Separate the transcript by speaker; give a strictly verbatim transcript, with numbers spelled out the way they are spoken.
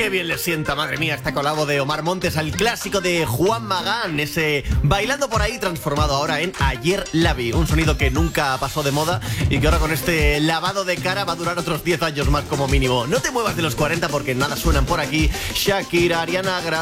Speaker 1: Qué bien le sienta, madre mía, esta colabo de Omar Montes al clásico de Juan Magán, ese Bailando por ahí transformado ahora en Ayer la vi. Un sonido que nunca pasó de moda y que ahora con este lavado de cara va a durar otros diez años más como mínimo. No te muevas de los cuarenta porque nada suenan por aquí. Shakira, Ariana Grande,